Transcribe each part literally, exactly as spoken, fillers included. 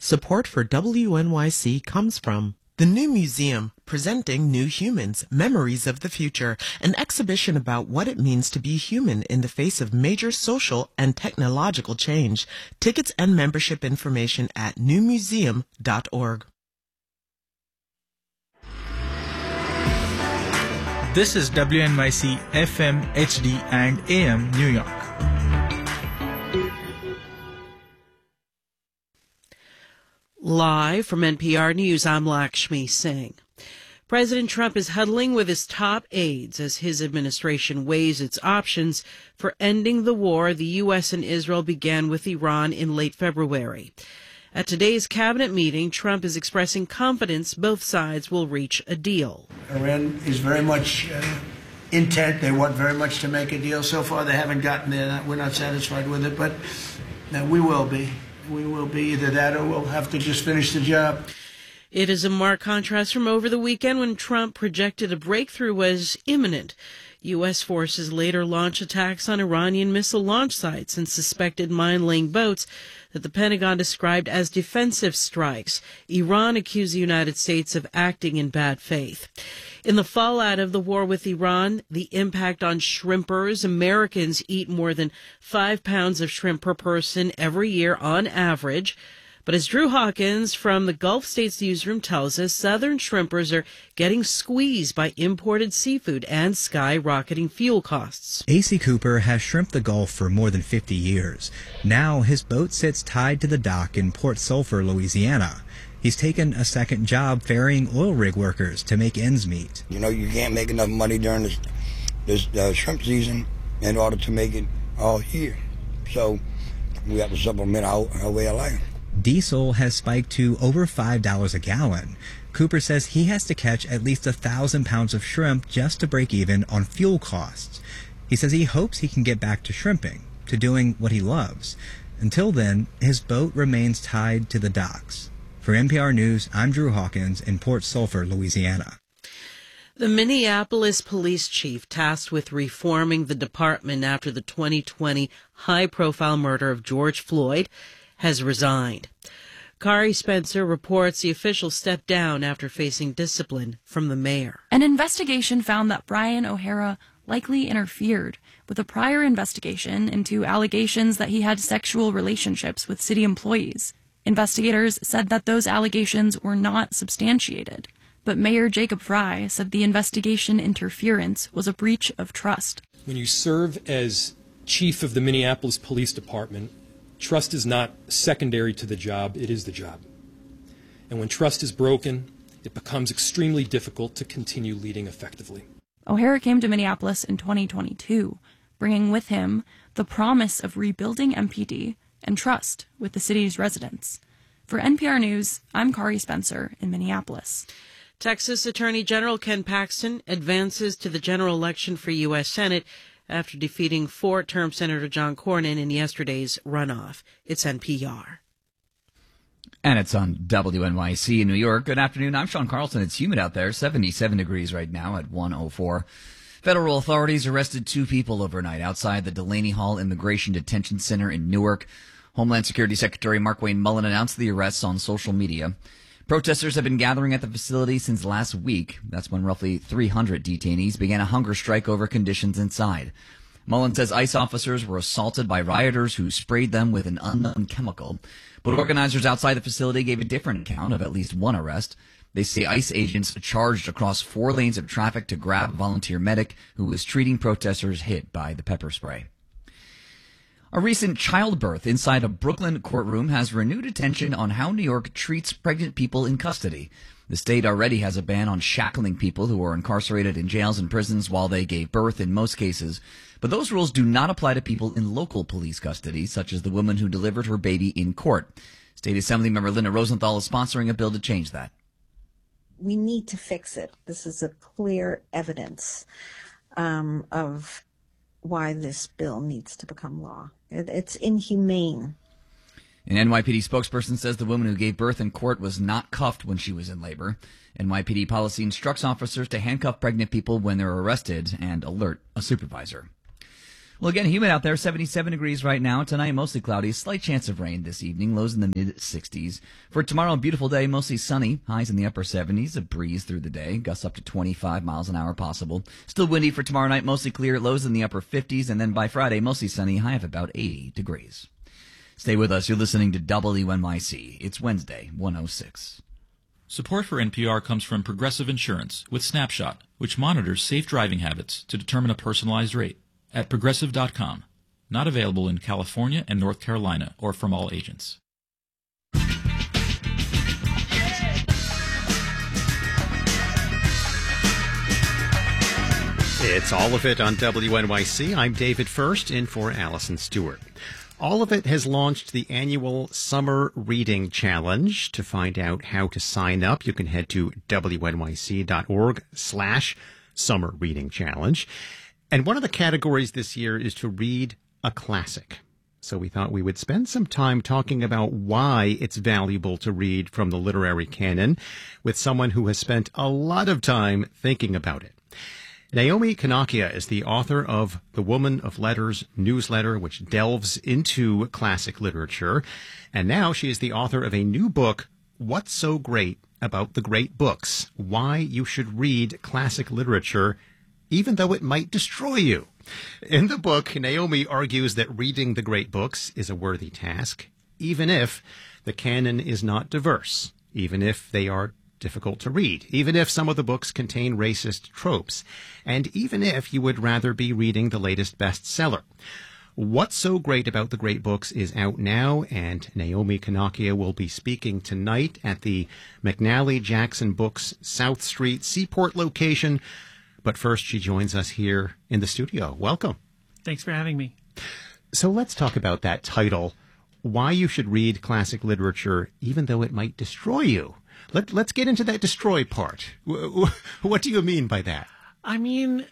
Support for W N Y C comes from the New Museum, presenting New Humans, Memories of the Future, an exhibition about what it means to be human in the face of major social and technological change. Tickets and membership information at new museum dot org. This is W N Y C F M, H D, and A M New York. Live from N P R News, I'm Lakshmi Singh. President Trump is huddling with his top aides as his administration weighs its options for ending the war the U S and Israel began with Iran in late February. At today's cabinet meeting, Trump is expressing confidence both sides will reach a deal. Iran is very much uh, intent. They want very much to make a deal. So far, they haven't gotten there. We're not satisfied with it, but uh, we will be. We will be either that or we'll have to just finish the job. It is a marked contrast from over the weekend when Trump projected a breakthrough was imminent. U S forces later launched attacks on Iranian missile launch sites and suspected mine-laying boats that the Pentagon described as defensive strikes. Iran accused the United States of acting in bad faith. In the fallout of the war with Iran, the impact on shrimpers, Americans eat more than five pounds of shrimp per person every year on average. But as Drew Hawkins from the Gulf States newsroom tells us, Southern shrimpers are getting squeezed by imported seafood and skyrocketing fuel costs. A C Cooper has shrimped the Gulf for more than fifty years. Now his boat sits tied to the dock in Port Sulphur, Louisiana. He's taken a second job ferrying oil rig workers to make ends meet. You know, you can't make enough money during this, this uh, shrimp season in order to make it all year. So we have to supplement our, our way of life. Diesel has spiked to over five dollars a gallon. Cooper says he has to catch at least a thousand pounds of shrimp just to break even on fuel costs. He says he hopes he can get back to shrimping, to doing what he loves. Until then, his boat remains tied to the docks. For N P R News, I'm Drew Hawkins in Port Sulphur, Louisiana. The Minneapolis police chief tasked with reforming the department after the twenty twenty high-profile murder of George Floyd has resigned. Kari Spencer reports the official stepped down after facing discipline from the mayor. An investigation found that Brian O'Hara likely interfered with a prior investigation into allegations that he had sexual relationships with city employees. Investigators said that those allegations were not substantiated, but Mayor Jacob Frey said the investigation interference was a breach of trust. When you serve as chief of the Minneapolis Police Department, trust is not secondary to the job, it is the job. And when trust is broken, it becomes extremely difficult to continue leading effectively. O'Hara came to Minneapolis in twenty twenty-two, bringing with him the promise of rebuilding M P D and trust with the city's residents. For N P R News, I'm Kari Spencer in Minneapolis. Texas Attorney General Ken Paxton advances to the general election for U S Senate after defeating four-term Senator John Cornyn in yesterday's runoff. It's N P R. And it's on W N Y C in New York. Good afternoon. I'm Sean Carlson. It's humid out there, seventy-seven degrees right now at one oh four. Federal authorities arrested two people overnight outside the Delaney Hall Immigration Detention Center in Newark. Homeland Security Secretary Markwayne Mullin announced the arrests on social media. Protesters have been gathering at the facility since last week. That's when roughly three hundred detainees began a hunger strike over conditions inside. Mullin says ICE officers were assaulted by rioters who sprayed them with an unknown chemical. But organizers outside the facility gave a different account of at least one arrest. They say ICE agents charged across four lanes of traffic to grab a volunteer medic who was treating protesters hit by the pepper spray. A recent childbirth inside a Brooklyn courtroom has renewed attention on how New York treats pregnant people in custody. The state already has a ban on shackling people who are incarcerated in jails and prisons while they gave birth in most cases. But those rules do not apply to people in local police custody, such as the woman who delivered her baby in court. State Assembly member Linda Rosenthal is sponsoring a bill to change that. We need to fix it. This is a clear evidence um, of why this bill needs to become law. It, it's inhumane. An N Y P D spokesperson says the woman who gave birth in court was not cuffed when she was in labor. N Y P D policy instructs officers to handcuff pregnant people when they're arrested and alert a supervisor. Well, again, humid out there, seventy-seven degrees right now. Tonight, mostly cloudy, slight chance of rain this evening, lows in the mid sixties. For tomorrow, a beautiful day, mostly sunny, highs in the upper seventies, a breeze through the day, gusts up to twenty-five miles an hour possible. Still windy for tomorrow night, mostly clear, lows in the upper fifties, and then by Friday, mostly sunny, high of about eighty degrees. Stay with us. You're listening to W N Y C. It's Wednesday, one oh six. Support for N P R comes from Progressive Insurance with Snapshot, which monitors safe driving habits to determine a personalized rate. At progressive dot com. Not available in California and North Carolina or from all agents. It's All of It on W N Y C. I'm David First, in for Allison Stewart. All of It has launched the annual Summer Reading Challenge. To find out how to sign up, you can head to wnyc.org slash Summer Reading Challenge. And one of the categories this year is to read a classic. So we thought we would spend some time talking about why it's valuable to read from the literary canon with someone who has spent a lot of time thinking about it. Naomi Kanakia is the author of the Woman of Letters newsletter, which delves into classic literature. And now she is the author of a new book, What's So Great About the Great Books? Why You Should Read Classic Literature Even Though It Might Destroy You. In the book, Naomi argues that reading the great books is a worthy task, even if the canon is not diverse, even if they are difficult to read, even if some of the books contain racist tropes, and even if you would rather be reading the latest bestseller. What's So Great About the Great Books is out now, and Naomi Kanakia will be speaking tonight at the McNally Jackson Books South Street Seaport location. But first, she joins us here in the studio. Welcome. Thanks for having me. So let's talk about that title, Why You Should Read Classic Literature Even Though It Might Destroy You. Let, let's get into that destroy part. What do you mean by that? I mean,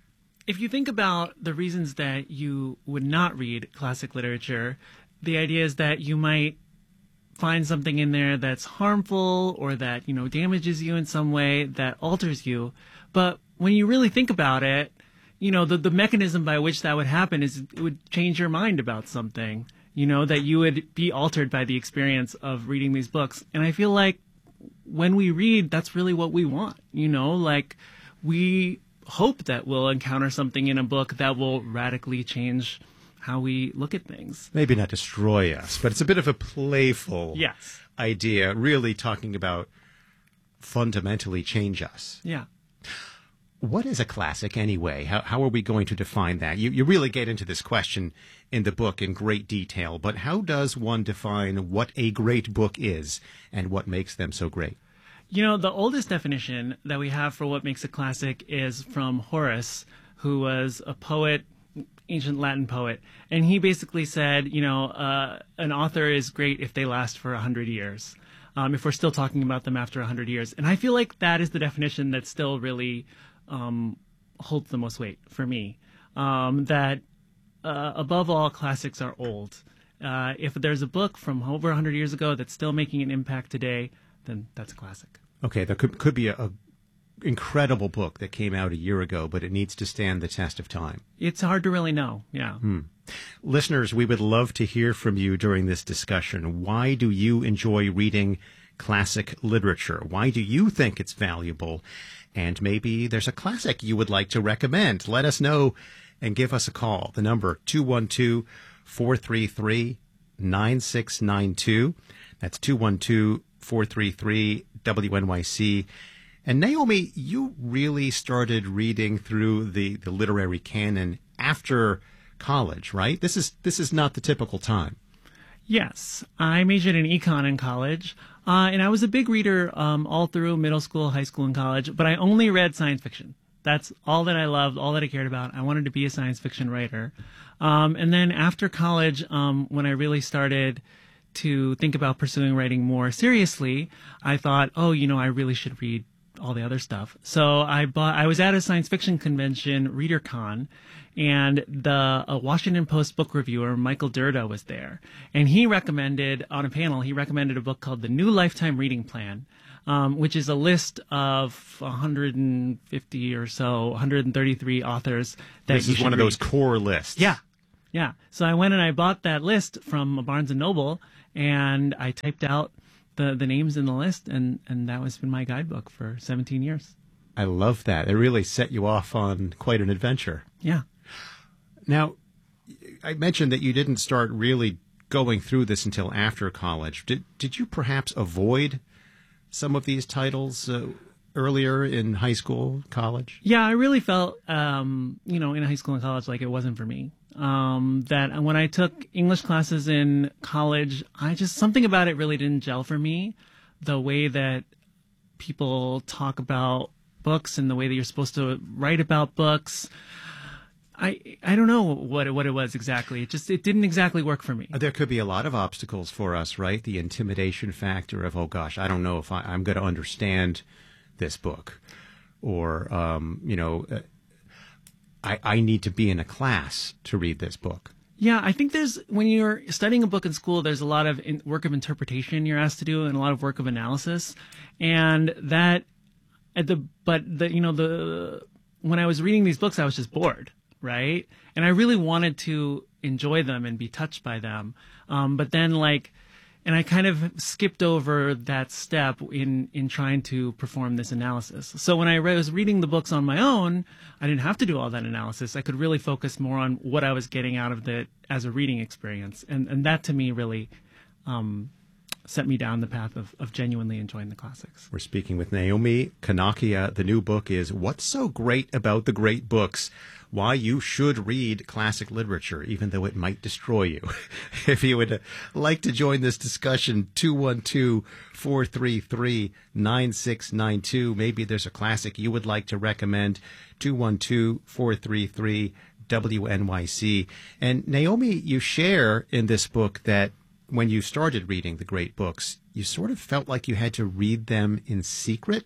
if you think about the reasons that you would not read classic literature, the idea is that you might find something in there that's harmful or that, you know, damages you in some way, that alters you. But when you really think about it, you know, the, the mechanism by which that would happen is it would change your mind about something, you know, that you would be altered by the experience of reading these books. And I feel like when we read, that's really what we want, you know, like we hope that we'll encounter something in a book that will radically change how we look at things. Maybe not destroy us, but it's a bit of a playful yes. idea, really talking about fundamentally change us. Yeah. What is a classic anyway? How, how are we going to define that? You, you really get into this question in the book in great detail, but how does one define what a great book is and what makes them so great? You know, the oldest definition that we have for what makes a classic is from Horace, who was a poet, ancient Latin poet. And he basically said, you know, uh, an author is great if they last for a hundred years, um, if we're still talking about them after a hundred years. And I feel like that is the definition that still really um, holds the most weight for me, um, that uh, above all, classics are old. Uh, if there's a book from over a hundred years ago that's still making an impact today, then that's a classic. Okay, there could, could be a, a incredible book that came out a year ago, but it needs to stand the test of time. It's hard to really know, yeah. Hmm. Listeners, we would love to hear from you during this discussion. Why do you enjoy reading classic literature? Why do you think it's valuable? And maybe there's a classic you would like to recommend. Let us know and give us a call. The number two one two, four three three, nine six nine two. That's two one two, four three three, W N Y C. And Naomi, you really started reading through the, the literary canon after college, right? This is this is not the typical time. Yes, I majored in econ in college, uh, and I was a big reader um, all through middle school, high school, and college, but I only read science fiction. That's all that I loved, all that I cared about. I wanted to be a science fiction writer. Um, and then after college, um, when I really started to think about pursuing writing more seriously, I thought, oh, you know, I really should read all the other stuff. So I bought, I was at a science fiction convention, ReaderCon, and the uh, Washington Post book reviewer, Michael Durda, was there. And he recommended, on a panel, he recommended a book called The New Lifetime Reading Plan um, which is a list of one hundred fifty or so, one hundred thirty-three authors. That This you is should one of read. those core lists. Yeah. Yeah. So I went and I bought that list from Barnes and Noble, and I typed out the, the names in the list, and, and that has been my guidebook for seventeen years. I love that. It really set you off on quite an adventure. Yeah. Now, I mentioned that you didn't start really going through this until after college. Did did you perhaps avoid some of these titles uh, earlier in high school, college? Yeah, I really felt, um, you know, in high school and college, like it wasn't for me. Um, that when I took English classes in college, I just, something about it really didn't gel for me. The way that people talk about books and the way that you're supposed to write about books. I I don't know what it, what it was exactly. It just, it didn't exactly work for me. There could be a lot of obstacles for us, right? The intimidation factor of, oh gosh, I don't know if I, I'm going to understand this book, or um, you know, uh, I I need to be in a class to read this book. Yeah, I think there's, when you're studying a book in school, there's a lot of in, work of interpretation you're asked to do, and a lot of work of analysis, and that at the but the you know the when I was reading these books, I was just bored. Right. And I really wanted to enjoy them and be touched by them. Um, but then like, and I kind of skipped over that step in, in trying to perform this analysis. So when I re- was reading the books on my own, I didn't have to do all that analysis. I could really focus more on what I was getting out of it as a reading experience. And, and that to me really, um, set me down the path of, of genuinely enjoying the classics. We're speaking with Naomi Kanakia. The new book is What's So Great About the Great Books? Why You Should Read Classic Literature, Even Though It Might Destroy You. If you would uh, like to join this discussion, two one two, four three three, nine six nine two. Maybe there's a classic you would like to recommend, two one two, four three three, W N Y C. And Naomi, you share in this book that when you started reading the great books, you sort of felt like you had to read them in secret.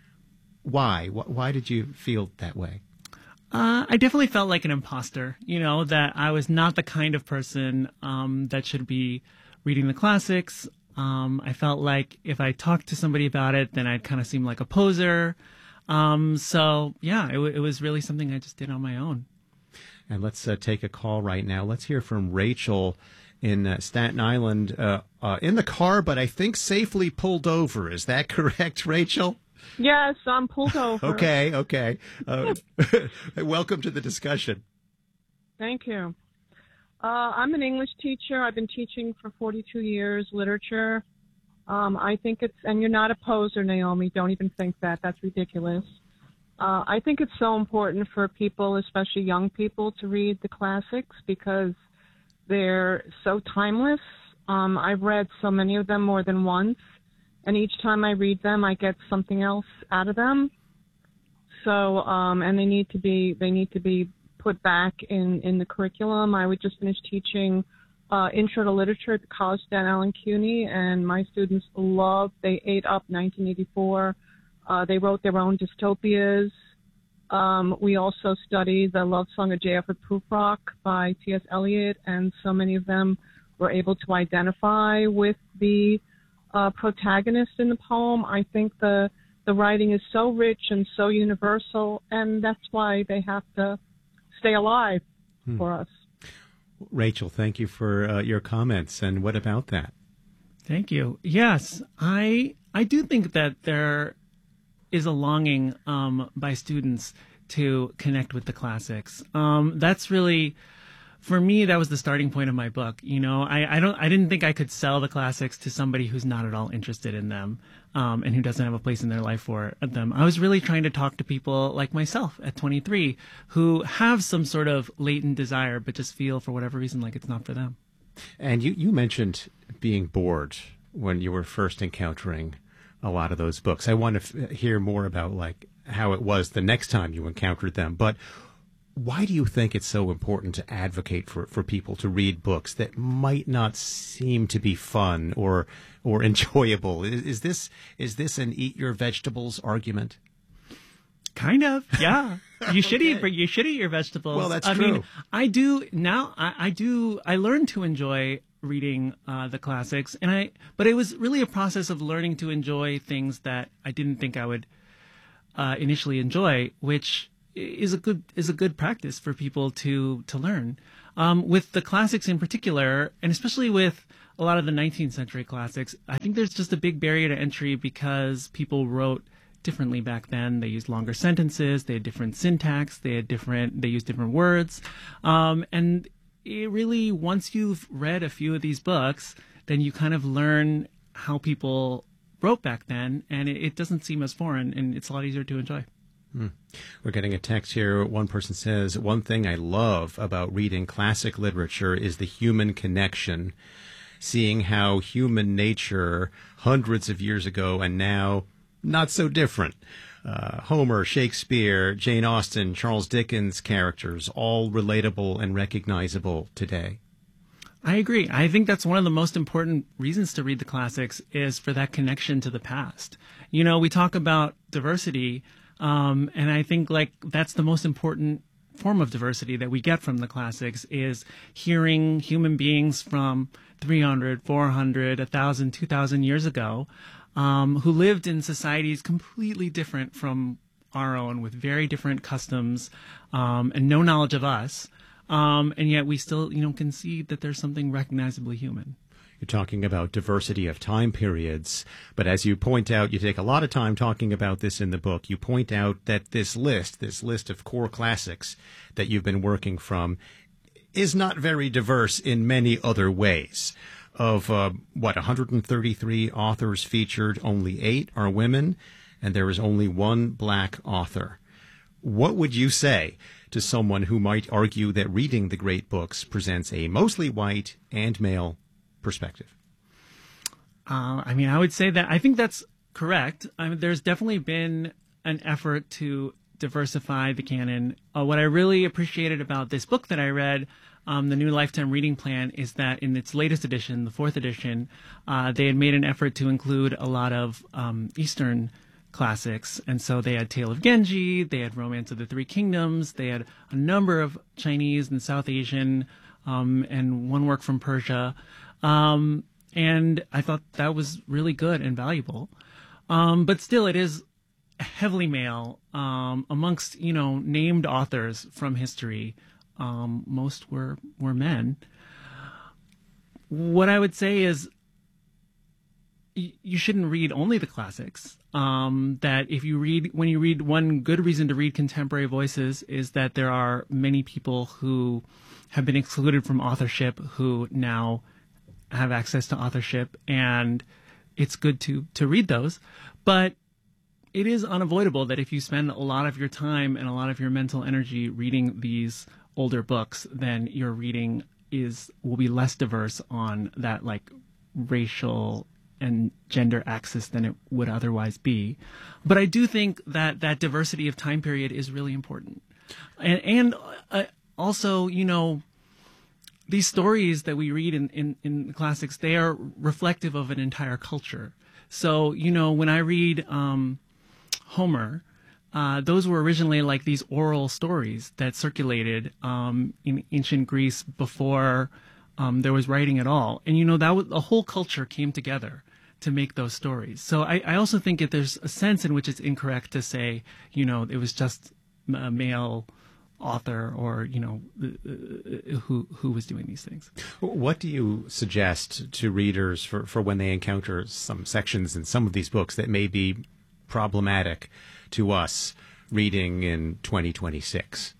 Why? Why did you feel that way? Uh, I definitely felt like an imposter, you know, that I was not the kind of person um, that should be reading the classics. Um, I felt like if I talked to somebody about it, then I'd kind of seem like a poser. Um, so, yeah, it, w- it was really something I just did on my own. And let's uh, take a call right now. Let's hear from Rachel in uh, Staten Island, uh, uh, in the car, but I think safely pulled over. Is that correct, Rachel? Yes, I'm pulled over. Okay, okay. Uh, welcome to the discussion. Thank you. Uh, I'm an English teacher. I've been teaching for forty-two years, literature. Um, I think it's, and you're not a poser, Naomi. Don't even think that. That's ridiculous. Uh, I think it's so important for people, especially young people, to read the classics because they're so timeless. Um, I've read so many of them more than once. And each time I read them, I get something else out of them. So, um, and they need to be, they need to be put back in, in the curriculum. I would just finish teaching, uh, Intro to Literature at the College of Allen CUNY, and my students loved, they ate up nineteen eighty-four. Uh, they wrote their own dystopias. Um, we also studied the Love Song of J. Alfred Prufrock by T S. Eliot, and so many of them were able to identify with the Uh, protagonist in the poem. I think the the writing is so rich and so universal, and that's why they have to stay alive hmm. for us. Rachel, thank you for uh, your comments. And what about that? Thank you. Yes, I I do think that there is a longing um, by students to connect with the classics. Um, that's really, for me, that was the starting point of my book. You know, I, I don't, I didn't think I could sell the classics to somebody who's not at all interested in them, um, and who doesn't have a place in their life for them. I was really trying to talk to people like myself at twenty-three who have some sort of latent desire, but just feel for whatever reason like it's not for them. And you, you mentioned being bored when you were first encountering a lot of those books. I want to f- hear more about like how it was the next time you encountered them. But why do you think it's so important to advocate for, for people to read books that might not seem to be fun or or enjoyable? Is, is this is this an eat your vegetables argument? Kind of, yeah. You should okay. eat, you should eat your vegetables. Well, that's I true. mean, I do now. I, I do. I learned to enjoy reading uh, the classics, and I. But it was really a process of learning to enjoy things that I didn't think I would uh, initially enjoy, which is a good is a good practice for people to to learn. Um, with the classics in particular, and especially with a lot of the nineteenth century classics, I think there's just a big barrier to entry because people wrote differently back then. They used longer sentences, they had different syntax, they had different, they used different words. Um, and it really, once you've read a few of these books, then you kind of learn how people wrote back then, and it, it doesn't seem as foreign, and it's a lot easier to enjoy. Hmm. We're getting a text here. One person says, one thing I love about reading classic literature is the human connection, seeing how human nature hundreds of years ago and now not so different. Uh, Homer, Shakespeare, Jane Austen, Charles Dickens characters, all relatable and recognizable today. I agree. I think that's one of the most important reasons to read the classics is for that connection to the past. You know, we talk about diversity, um, and I think like that's the most important form of diversity that we get from the classics is hearing human beings from three hundred, four hundred, one thousand, two thousand years ago um, who lived in societies completely different from our own with very different customs um, and no knowledge of us. Um, and yet we still, you know, can see that there's something recognizably human. You're talking about diversity of time periods, but as you point out, you take a lot of time talking about this in the book. You point out that this list, this list of core classics that you've been working from, is not very diverse in many other ways. Of, uh, what, one hundred thirty-three authors featured, only eight are women, and there is only one black author. What would you say to someone who might argue that reading the great books presents a mostly white and male perspective? Uh, I mean, I would say that I think that's correct. I mean, there's definitely been an effort to diversify the canon. Uh, what I really appreciated about this book that I read, um, the New Lifetime Reading Plan, is that in its latest edition, the fourth edition, uh, they had made an effort to include a lot of um, Eastern classics. And so they had Tale of Genji, they had Romance of the Three Kingdoms, they had a number of Chinese and South Asian, um, and one work from Persia. Um, and I thought that was really good and valuable. Um, but still, it is heavily male, um, amongst, you know, named authors from history. Um, most were, were men. What I would say is, you shouldn't read only the classics. Um, that if you read, when you read, one good reason to read contemporary voices is that there are many people who have been excluded from authorship who now have access to authorship, and it's good to, to read those. But it is unavoidable that if you spend a lot of your time and a lot of your mental energy reading these older books, then your reading is, will be less diverse on that like racial and gender axis than it would otherwise be. But I do think that that diversity of time period is really important. And, and uh, also, you know, these stories that we read in, in, in the classics, they are reflective of an entire culture. So, you know, when I read um, Homer, uh, those were originally like these oral stories that circulated um, in ancient Greece before um, there was writing at all. And, you know, that was, the whole culture came together to make those stories. So I, I also think that there's a sense in which it's incorrect to say, you know, it was just a male author or, you know, uh, who who was doing these things. What do you suggest to readers for, for when they encounter some sections in some of these books that may be problematic to us reading in twenty twenty-six?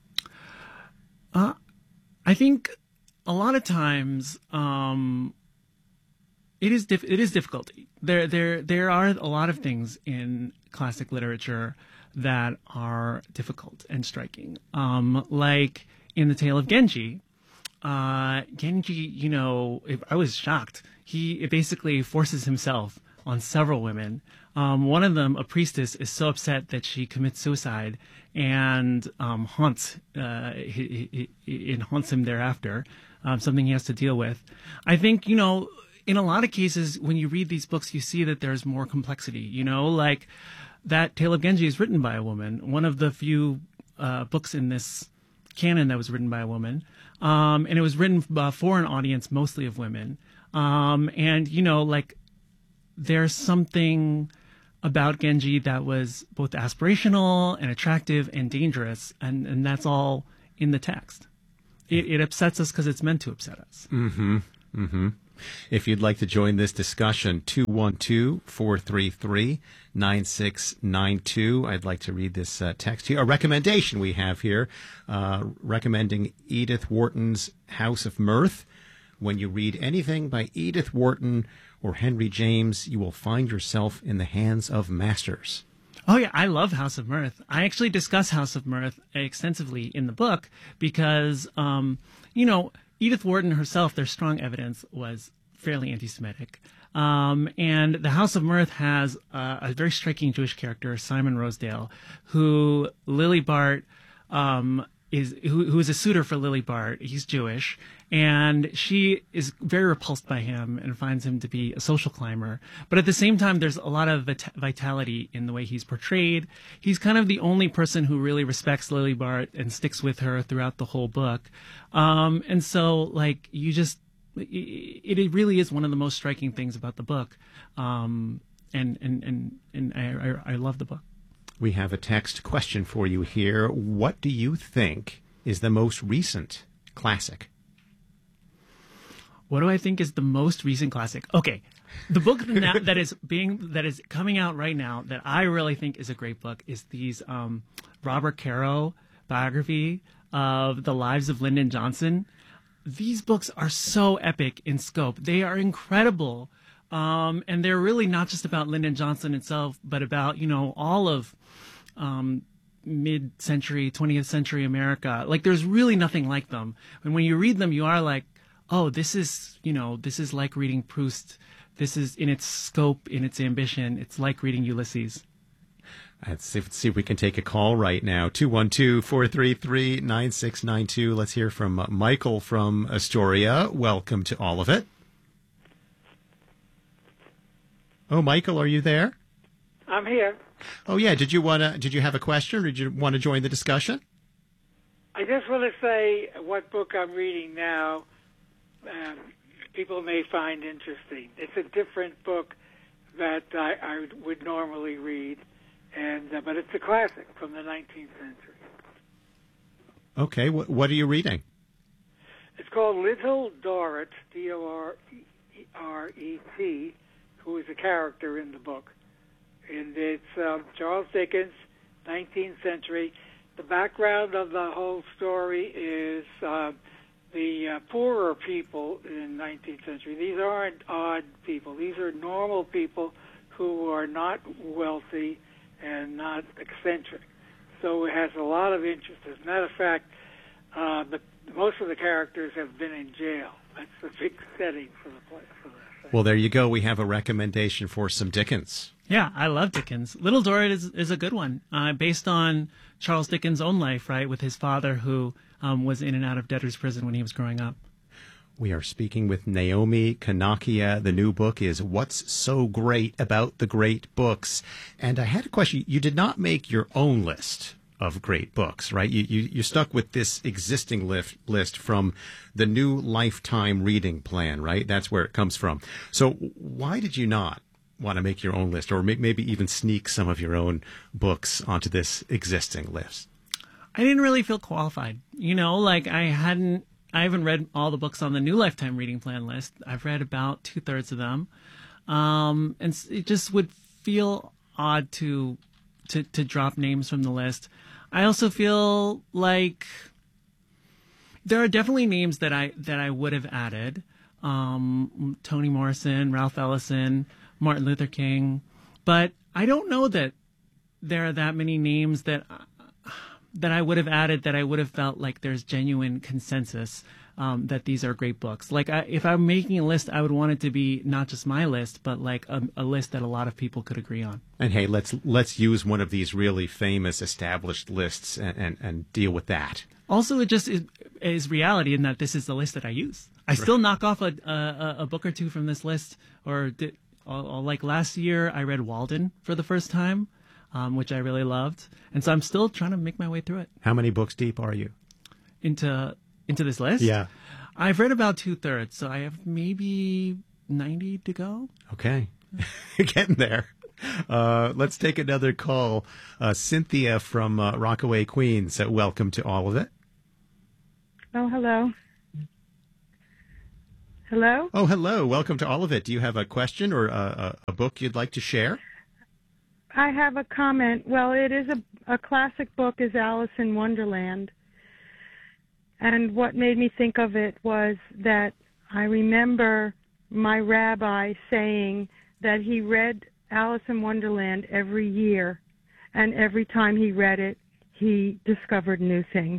Uh, I think a lot of times, um, It is diff- it is difficult. There there there are a lot of things in classic literature that are difficult and striking. Um, like in the Tale of Genji, uh, Genji, you know, if, I was shocked. He basically forces himself on several women. Um, one of them, a priestess, is so upset that she commits suicide and um, haunts uh, he, he, he, it haunts him thereafter. Um, something he has to deal with. I think, you know, in a lot of cases, when you read these books, you see that there's more complexity, you know, like that Tale of Genji is written by a woman. One of the few uh, books in this canon that was written by a woman. Um, and it was written uh, for an audience mostly of women. Um, and, you know, like, there's something about Genji that was both aspirational and attractive and dangerous, and, and that's all in the text. It, it upsets us because it's meant to upset us. Mm-hmm. Mm-hmm. If you'd like to join this discussion, two one two, four three three, nine six nine two. I'd like to read this uh, text here. A recommendation we have here, uh, recommending Edith Wharton's House of Mirth. When you read anything by Edith Wharton or Henry James, you will find yourself in the hands of masters. Oh, yeah, I love House of Mirth. I actually discuss House of Mirth extensively in the book because, um, you know, Edith Wharton herself, there's strong evidence, was fairly anti-Semitic. Um, and the House of Mirth has uh, a very striking Jewish character, Simon Rosedale, who Lily Bart um, is, who, who is a suitor for Lily Bart. He's Jewish, and she is very repulsed by him and finds him to be a social climber. But at the same time, there's a lot of vit- vitality in the way he's portrayed. He's kind of the only person who really respects Lily Bart and sticks with her throughout the whole book. Um, and so, like, you just, it, it really is one of the most striking things about the book. Um, and, and, and, and I, I, I love the book. We have a text question for you here. What do you think is the most recent classic? What do I think is the most recent classic? Okay, the book now, that is being that is coming out right now that I really think is a great book is these um, Robert Caro biography of the lives of Lyndon Johnson. These books are so epic in scope. They are incredible. Um, and they're really not just about Lyndon Johnson itself, but about, you know, all of um, mid-century, twentieth century America. Like, there's really nothing like them. And when you read them, you are like, oh, this is, you know, this is like reading Proust. This is in its scope, in its ambition. It's like reading Ulysses. Let's see, let's see if we can take a call right now. two one two, four three three, nine six nine two. Let's hear from uh, Michael from Astoria. Welcome to All of It. Oh, Michael, are you there? I'm here. Oh, yeah. Did you want to? Did you have a question, or did you want to join the discussion? I just want to say what book I'm reading now. Um, people may find interesting. It's a different book that I, I would normally read, and uh, but it's a classic from the nineteenth century. Okay. What, what are you reading? It's called Little Dorrit, D O R R E T, who is a character in the book. And it's um, Charles Dickens, nineteenth century. The background of the whole story is uh, the uh, poorer people in nineteenth century. These aren't odd people. These are normal people who are not wealthy and not eccentric. So it has a lot of interest. As a matter of fact, uh, the, most of the characters have been in jail. That's the big setting for the play. For the Well, there you go. We have a recommendation for some Dickens. Yeah, I love Dickens. Little Dorrit is, is a good one, uh, based on Charles Dickens' own life, right, with his father who um, was in and out of debtor's prison when he was growing up. We are speaking with Naomi Kanakia. The new book is What's So Great About the Great Books? And I had a question. You did not make your own list of great books, right? You, you, you stuck with this existing list, list from the new Lifetime Reading Plan, right? That's where it comes from. So why did you not want to make your own list, or may, maybe even sneak some of your own books onto this existing list? I didn't really feel qualified. You know, like I hadn't, I haven't read all the books on the new Lifetime Reading Plan list. I've read about two thirds of them. Um, and it just would feel odd to, to, to drop names from the list. I also feel like there are definitely names that I, that I would have added. Um, Toni Morrison, Ralph Ellison, Martin Luther King, but I don't know that there are that many names that that I would have added that I would have felt like there's genuine consensus um, that these are great books. Like I, if I'm making a list, I would want it to be not just my list, but like a, a list that a lot of people could agree on. And hey, let's let's use one of these really famous established lists and, and, and deal with that. Also, it just is, is reality in that this is the list that I use. I Right. still knock off a, a, a book or two from this list, or did, or, like last year I read Walden for the first time, um, which I really loved. And so I'm still trying to make my way through it. How many books deep are you? into into this list. Yeah. I've read about two thirds, so I have maybe ninety to go. Okay. Getting there. Uh, let's take another call. Uh, Cynthia from uh, Rockaway, Queens. Uh, welcome to All of It. Oh, hello. Hello? Oh, hello. Welcome to All of It. Do you have a question or a, a, a book you'd like to share? I have a comment. Well, it is a, a classic book is Alice in Wonderland. And what made me think of it was that I remember my rabbi saying that he read Alice in Wonderland every year, and every time he read it, he discovered new things.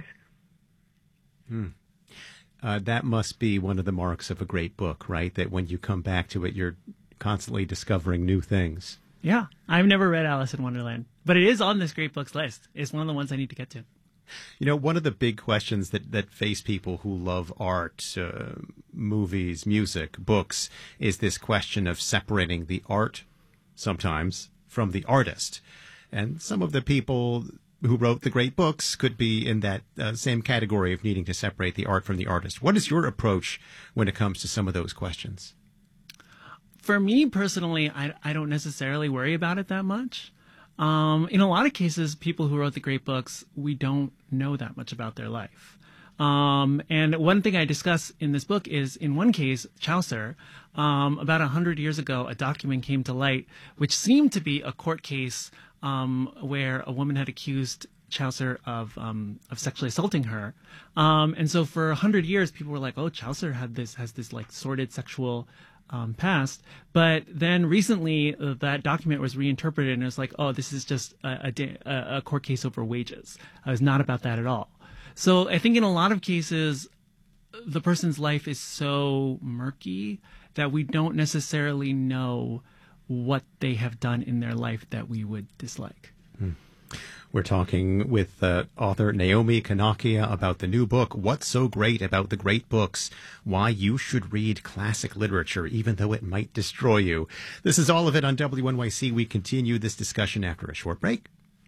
Hmm. Uh, that must be one of the marks of a great book, right? That when you come back to it, you're constantly discovering new things. Yeah, I've never read Alice in Wonderland, but it is on this great books list. It's one of the ones I need to get to. You know, one of the big questions that, that face people who love art, uh, movies, music, books, is this question of separating the art, sometimes, from the artist. And some of the people who wrote the great books could be in that uh, same category of needing to separate the art from the artist. What is your approach when it comes to some of those questions? For me personally, I, I don't necessarily worry about it that much. Um, in a lot of cases, people who wrote the great books, we don't know that much about their life. Um, and one thing I discuss in this book is, in one case, Chaucer, um, about a hundred years ago, a document came to light which seemed to be a court case um, where a woman had accused Chaucer of um, of sexually assaulting her. Um, and so for a hundred years, people were like, "Oh, Chaucer had this has this like sordid sexual." Um, past, but then recently uh, that document was reinterpreted and it was like, oh, this is just a, a, a court case over wages. It was not about that at all. So I think in a lot of cases, the person's life is so murky that we don't necessarily know what they have done in their life that we would dislike. Hmm. We're talking with uh, author Naomi Kanakia about the new book, What's So Great About the Great Books? Why You Should Read Classic Literature, Even Though It Might Destroy You. This is All of It on W N Y C. We continue this discussion after a short break.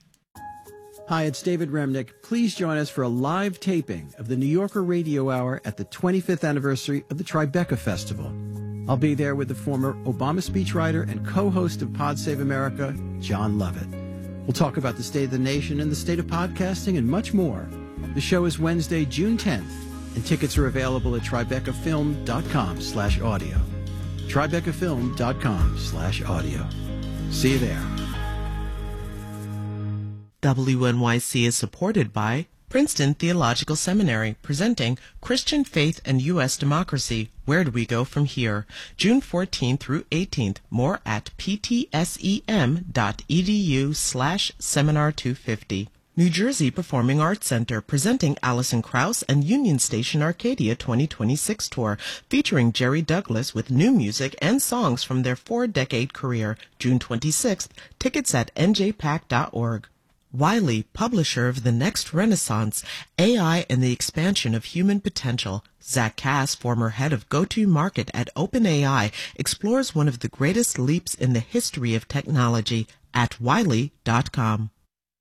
Hi, it's David Remnick. Please join us for a live taping of the New Yorker Radio Hour at the twenty-fifth anniversary of the Tribeca Festival. I'll be there with the former Obama speechwriter and co-host of Pod Save America, John Lovett. We'll talk about the state of the nation and the state of podcasting and much more. The show is Wednesday, June tenth, and tickets are available at tribecafilm.com slash audio. tribecafilm.com slash audio. See you there. W N Y C is supported by Princeton Theological Seminary, presenting Christian Faith and U S Democracy. Where do we go from here? June fourteenth through eighteenth. More at ptsem.edu slash seminar 250. New Jersey Performing Arts Center, presenting Alison Krauss and Union Station Arcadia twenty twenty-six tour, featuring Jerry Douglas with new music and songs from their four-decade career. June twenty-sixth. Tickets at n j pack dot org. Wiley, publisher of The Next Renaissance, A I and the Expansion of Human Potential. Zach Cass, former head of go-to-market at OpenAI, explores one of the greatest leaps in the history of technology at wiley dot com.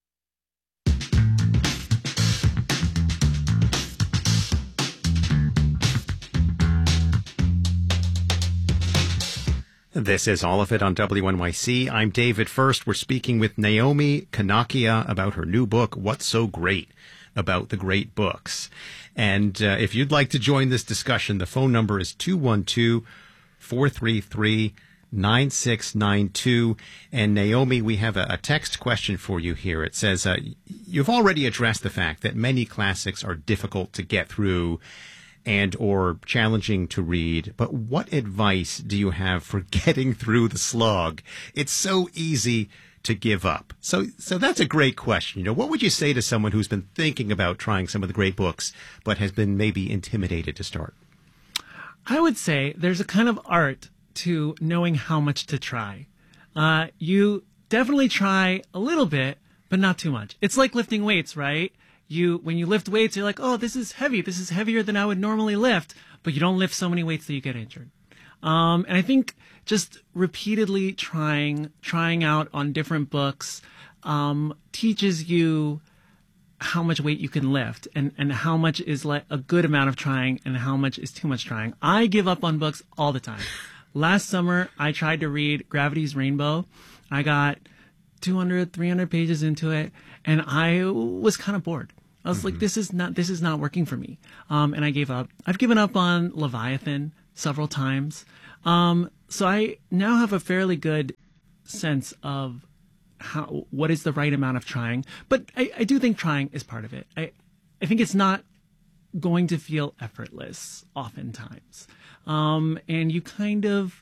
This is All of It on W N Y C. I'm David First. We're speaking with Naomi Kanakia about her new book, What's So Great About the Great Books? And uh, if you'd like to join this discussion, the phone number is two one two, four three three, nine six nine two. And Naomi, we have a, a text question for you here. It says, uh, you've already addressed the fact that many classics are difficult to get through and or challenging to read, but what advice do you have for getting through the slog? It's so easy to give up. So so that's a great question. You know, what would you say to someone who's been thinking about trying some of the great books, but has been maybe intimidated to start? I would say there's a kind of art to knowing how much to try. Uh, you definitely try a little bit, but not too much. It's like lifting weights, right? You, when you lift weights, you're like, oh, this is heavy. This is heavier than I would normally lift. But you don't lift so many weights that you get injured. Um, and I think just repeatedly trying, trying out on different books, um, teaches you how much weight you can lift and, and how much is like a good amount of trying and how much is too much trying. I give up on books all the time. Last summer, I tried to read Gravity's Rainbow. I got two hundred, three hundred pages into it, and I was kind of bored. I was mm-hmm. like, this is not, this is not working for me. Um, and I gave up. I've given up on Leviathan several times. Um, so I now have a fairly good sense of how, what is the right amount of trying. But I, I do think trying is part of it. I, I think it's not going to feel effortless oftentimes. Um, and you kind of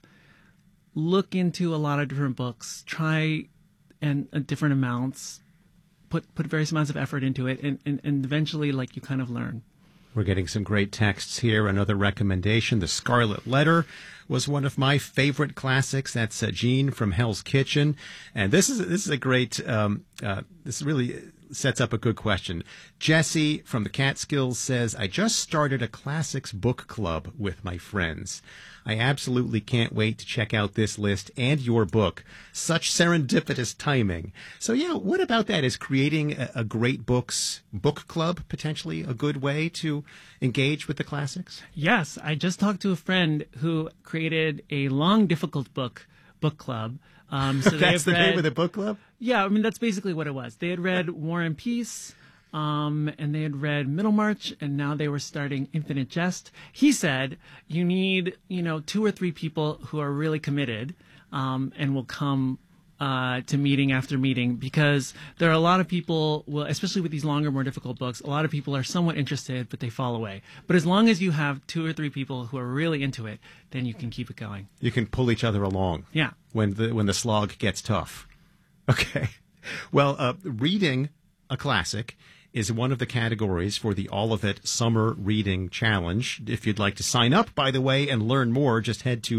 look into a lot of different books, try and uh, different amounts, put put various amounts of effort into it, and, and, and eventually, like, you kind of learn. We're getting some great texts here. Another recommendation, The Scarlet Letter, was one of my favorite classics. That's uh, Jean from Hell's Kitchen. And this is this is a great, um, uh, this really sets up a good question. Jesse from the Catskills says, I just started a classics book club with my friends. I absolutely can't wait to check out this list and your book. Such serendipitous timing. So yeah, what about that? Is creating a, a great books book club potentially a good way to engage with the classics? Yes, I just talked to a friend who created a long, difficult book book club. Um, so that's the read, name of the book club? Yeah, I mean, that's basically what it was. They had read War and Peace, um, and they had read Middlemarch, and now they were starting Infinite Jest. He said, you need, you know, two or three people who are really committed um, and will come uh, to meeting after meeting, because there are a lot of people, well, especially with these longer, more difficult books, a lot of people are somewhat interested, but they fall away. But as long as you have two or three people who are really into it, then you can keep it going. You can pull each other along. Yeah. When the when the slog gets tough. Okay. Well, uh, reading a classic is one of the categories for the All of It Summer Reading Challenge. If you'd like to sign up, by the way, and learn more, just head to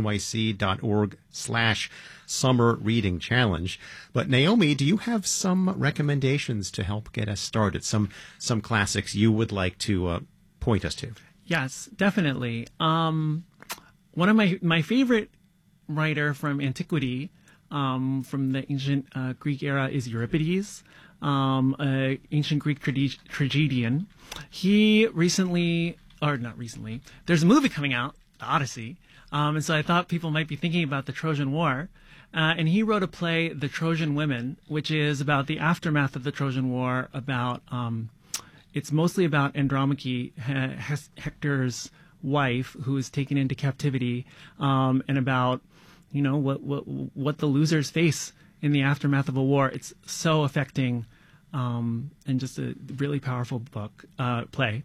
wnyc.org slash Summer Reading Challenge. But Naomi, do you have some recommendations to help get us started? Some some classics you would like to uh, point us to? Yes, definitely. Um, one of my my favorite writer from antiquity, um, from the ancient uh, Greek era, is Euripides, um, an ancient Greek trage- tragedian. He recently, or not recently, there's a movie coming out, The Odyssey, um, and so I thought people might be thinking about the Trojan War. Uh, and he wrote a play, The Trojan Women, which is about the aftermath of the Trojan War, about, um, it's mostly about Andromache, Hector's wife, who is taken into captivity, um, and about, you know, what, what, what the losers face in the aftermath of a war. It's so affecting, um, and just a really powerful book, uh, play.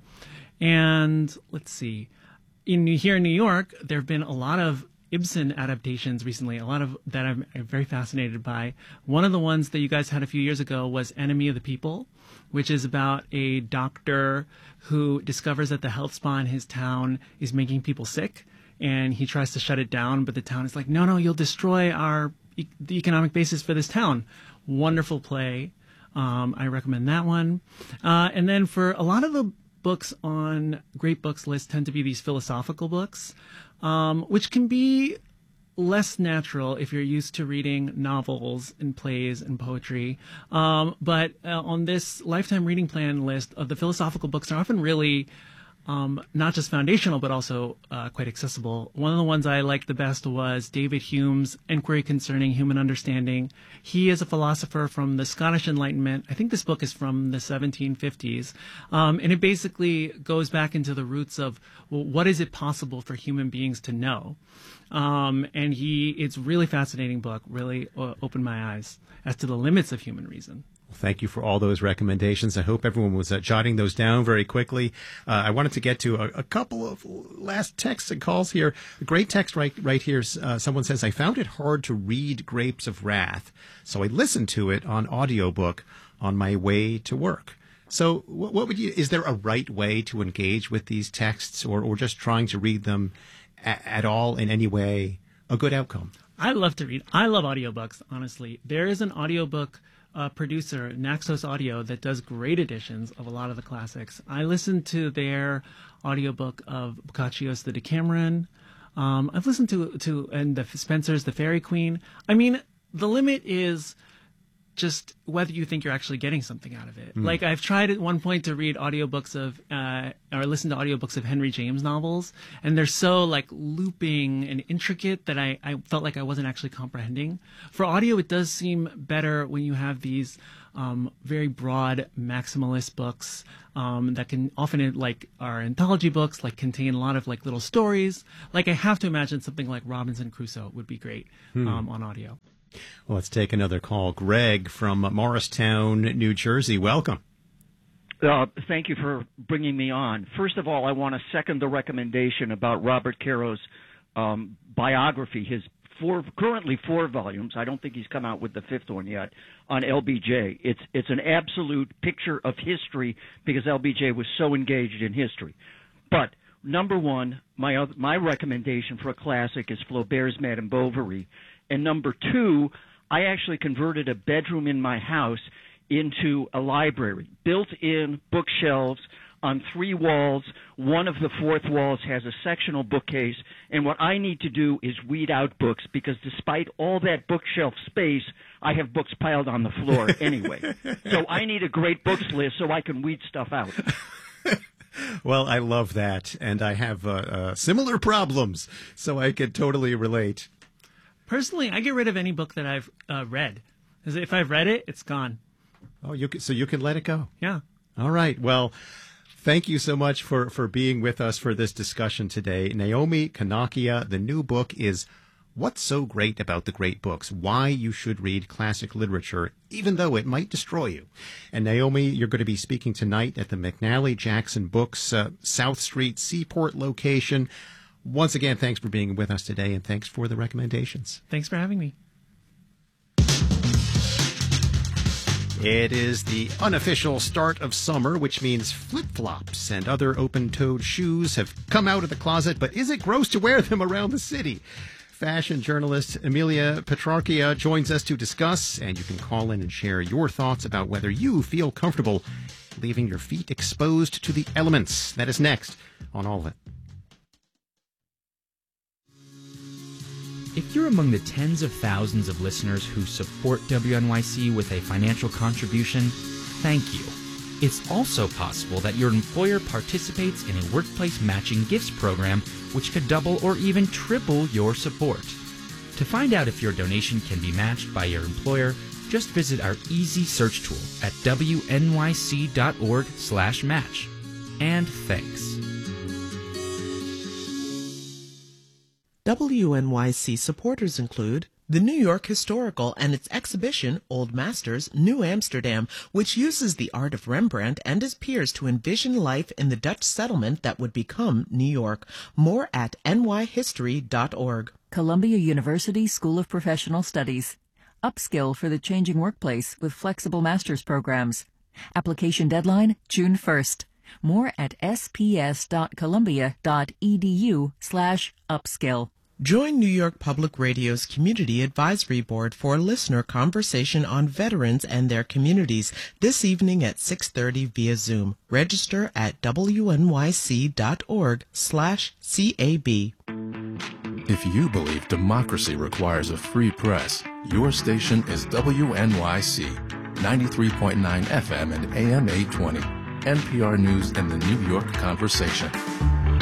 And let's see, in here in New York, there have been a lot of Ibsen adaptations recently, a lot of that I'm, I'm very fascinated by. One of the ones that you guys had a few years ago was Enemy of the People, which is about a doctor who discovers that the health spa in his town is making people sick, and he tries to shut it down, but the town is like, no, no, you'll destroy our e- the economic basis for this town. Wonderful play. Um, I recommend that one. Uh, and then for a lot of the books on great books list tend to be these philosophical books, um, which can be less natural if you're used to reading novels and plays and poetry. Um, but uh, on this lifetime reading plan list of the philosophical books are often really um, not just foundational, but also uh, quite accessible. One of the ones I liked the best was David Hume's Enquiry Concerning Human Understanding. He is a philosopher from the Scottish Enlightenment. I think this book is from the seventeen fifties. Um, and it basically goes back into the roots of, well, what is it possible for human beings to know? Um, and he, it's a really fascinating book, really uh, opened my eyes as to the limits of human reason. Well, thank you for all those recommendations. I hope everyone was uh, jotting those down very quickly. Uh, I wanted to get to a, a couple of last texts and calls here. A great text right, right here. Uh, someone says, I found it hard to read Grapes of Wrath, so I listened to it on audiobook on my way to work. So what, what would you, is there a right way to engage with these texts, or, or just trying to read them a, at all in any way a good outcome? I love to read. I love audiobooks, honestly. There is an audiobook uh, producer, Naxos Audio, that does great editions of a lot of the classics. I listened to their audiobook of Boccaccio's The Decameron. Um, I've listened to, to and the Spencer's The Fairy Queen. I mean, the limit is just whether you think you're actually getting something out of it. Mm. Like I've tried at one point to read audiobooks of uh, or listen to audiobooks of Henry James novels, and they're so like looping and intricate that I, I felt like I wasn't actually comprehending. For audio, it does seem better when you have these um, very broad maximalist books um, that can often like are anthology books, like contain a lot of like little stories. Like I have to imagine something like Robinson Crusoe would be great Hmm. um, on audio. Well, let's take another call. Greg from Morristown, New Jersey. Welcome. Uh, thank you for bringing me on. First of all, I want to second the recommendation about Robert Caro's um, biography, his four, currently four volumes. I don't think he's come out with the fifth one yet on L B J. It's it's an absolute picture of history because L B J was so engaged in history. But number one, my other, my recommendation for a classic is Flaubert's Madame Bovary. And number two, I actually converted a bedroom in my house into a library. Built-in bookshelves on three walls. One of the fourth walls has a sectional bookcase. And what I need to do is weed out books because despite all that bookshelf space, I have books piled on the floor anyway. So I need a great books list so I can weed stuff out. Well, I love that. And I have uh, uh, similar problems, so I can totally relate. Personally, I get rid of any book that I've uh, read. 'Cause if I've read it, it's gone. Oh, you can, so you can let it go. Yeah. All right. Well, thank you so much for, for being with us for this discussion today. Naomi Kanakia, the new book is What's So Great About the Great Books? Why You Should Read Classic Literature, Even Though It Might Destroy You. And Naomi, you're going to be speaking tonight at the McNally Jackson Books uh, South Street Seaport location. Once again, thanks for being with us today, and thanks for the recommendations. Thanks for having me. It is the unofficial start of summer, which means flip-flops and other open-toed shoes have come out of the closet, but is it gross to wear them around the city? Fashion journalist Emilia Petrarchia joins us to discuss, and you can call in and share your thoughts about whether you feel comfortable leaving your feet exposed to the elements. That is next on All of It. If you're among the tens of thousands of listeners who support W N Y C with a financial contribution, thank you. It's also possible that your employer participates in a workplace matching gifts program, which could double or even triple your support. To find out if your donation can be matched by your employer, just visit our easy search tool at W N Y C dot org slash match. And thanks. W N Y C supporters include the New York Historical and its exhibition, Old Masters, New Amsterdam, which uses the art of Rembrandt and his peers to envision life in the Dutch settlement that would become New York. More at N Y history dot org. Columbia University School of Professional Studies. Upskill for the changing workplace with flexible master's programs. Application deadline, June first. More at s p s dot columbia dot e d u slash upskill. Join New York Public Radio's Community Advisory Board for a listener conversation on veterans and their communities this evening at six thirty via Zoom. Register at w n y c dot org slash c a b. If you believe democracy requires a free press, your station is W N Y C, ninety-three point nine F M and A M eight twenty. N P R News and the New York Conversation.